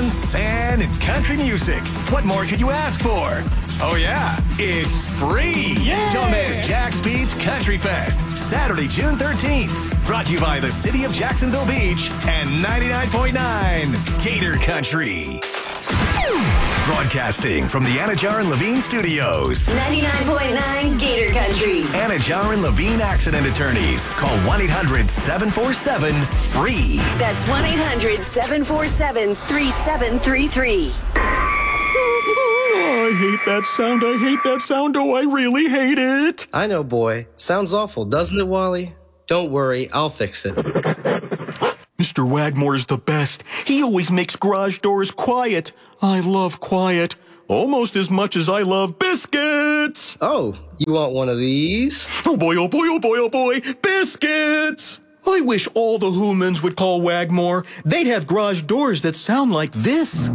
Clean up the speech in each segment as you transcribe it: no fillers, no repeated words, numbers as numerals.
sand, and country music. What more could you ask for? Oh, yeah, it's free. Yeah. Don't miss Jack's Beats Country Fest, Saturday, June 13th. Brought to you by the City of Jacksonville Beach and 99.9 Gator Country. Broadcasting from the Anajar and Levine Studios. 99.9 Gator Country. Anajar and Levine Accident Attorneys. Call 1-800-747-FREE. That's 1-800-747-3733. I hate that sound. I hate that sound. Oh, I really hate it. I know, boy. Sounds awful, doesn't it, Wally? Don't worry, I'll fix it. Mr. Wagmore's the best. He always makes garage doors quiet. I love quiet. Almost as much as I love biscuits. Oh, you want one of these? Oh boy, oh boy, oh boy, oh boy. Biscuits! I wish all the Whomans would call Wagmore. They'd have garage doors that sound like this.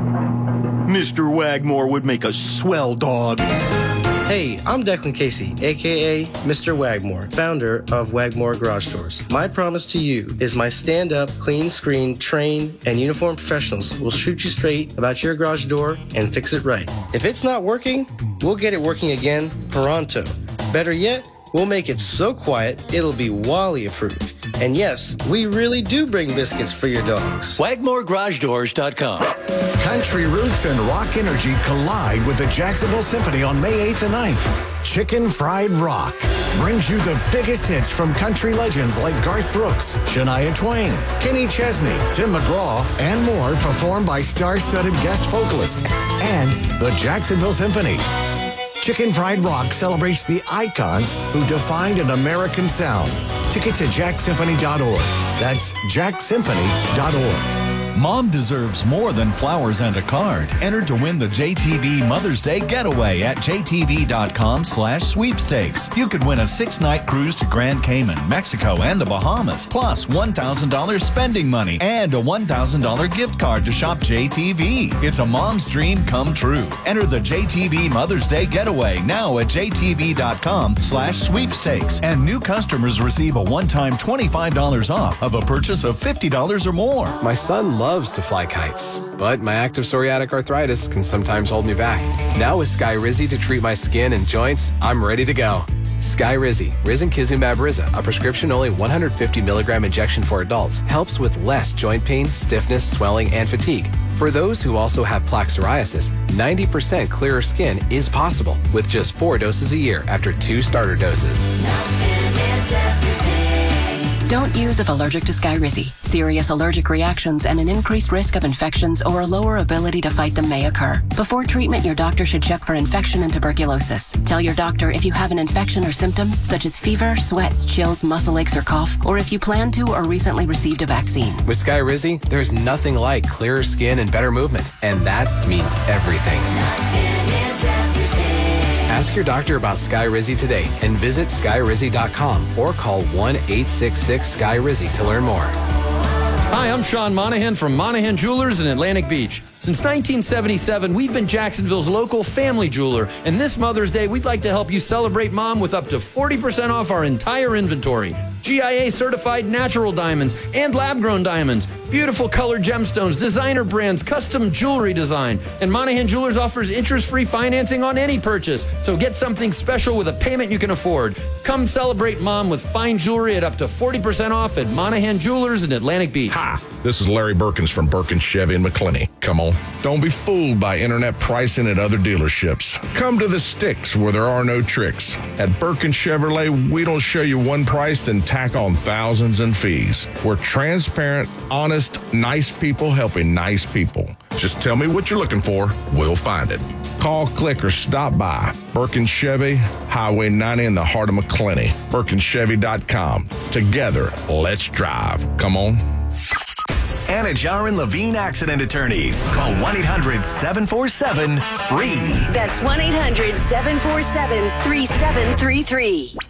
Mr. Wagmore would make a swell dog. Hey, I'm Declan Casey, a.k.a. Mr. Wagmore, founder of Wagmore Garage Doors. My promise to you is my stand-up, clean-screen, trained, and uniformed professionals will shoot you straight about your garage door and fix it right. If it's not working, we'll get it working again pronto. Better yet, we'll make it so quiet, it'll be Wally approved. And yes, we really do bring biscuits for your dogs. WagmoreGarageDoors.com. Country roots and rock energy collide with the Jacksonville Symphony on May 8th and 9th. Chicken Fried Rock brings you the biggest hits from country legends like Garth Brooks, Shania Twain, Kenny Chesney, Tim McGraw, and more, performed by star-studded guest vocalists and the Jacksonville Symphony. Chicken Fried Rock celebrates the icons who defined an American sound. Tickets at jacksymphony.org. That's jacksymphony.org. Mom deserves more than flowers and a card. Enter to win the JTV Mother's Day Getaway at jtv.com/sweepstakes. You could win a 6-night cruise to Grand Cayman, Mexico, and the Bahamas, plus $1,000 spending money and a $1,000 gift card to shop JTV. It's a mom's dream come true. Enter the JTV Mother's Day Getaway now at jtv.com/sweepstakes. And new customers receive a one-time $25 off of a purchase of $50 or more. My son loves to fly kites, but my active psoriatic arthritis can sometimes hold me back. Now with Skyrizi to treat my skin and joints, I'm ready to go. Skyrizi, Risankizumab Riza, a prescription-only 150 milligram injection for adults, helps with less joint pain, stiffness, swelling, and fatigue. For those who also have plaque psoriasis, 90% clearer skin is possible with just 4 doses a year after 2 starter doses. Don't use if allergic to Skyrizi. Serious allergic reactions and an increased risk of infections or a lower ability to fight them may occur. Before treatment, your doctor should check for infection and tuberculosis. Tell your doctor if you have an infection or symptoms such as fever, sweats, chills, muscle aches, or cough, or if you plan to or recently received a vaccine. With Skyrizi, there's nothing like clearer skin and better movement, and that means everything. Ask your doctor about Skyrizi today and visit skyrizi.com or call 1-866-SKY-RIZZI to learn more. Hi, I'm Sean Monahan from Monahan Jewelers in Atlantic Beach. Since 1977, we've been Jacksonville's local family jeweler, and this Mother's Day, we'd like to help you celebrate Mom with up to 40% off our entire inventory. GIA certified natural diamonds and lab-grown diamonds, beautiful colored gemstones, designer brands, custom jewelry design. And Monahan Jewelers offers interest-free financing on any purchase, so get something special with a payment you can afford. Come celebrate Mom with fine jewelry at up to 40% off at Monahan Jewelers in Atlantic Beach. Hi, this is Larry Berkins from Berkins Chevy in McClenny. Come on, don't be fooled by internet pricing at other dealerships. Come to the sticks where there are no tricks. At Berkins Chevrolet, we don't show you one price then tack on thousands in fees. We're transparent, honest, nice people helping nice people. Just tell me what you're looking for, we'll find it. Call, click, or stop by. Berkins Chevy, Highway 90 in the heart of McClenny. BerkinsChevy.com. Together, let's drive. Come on. Anajar and Levine Accident Attorneys. Call 1-800-747-FREE. That's 1-800-747-3733.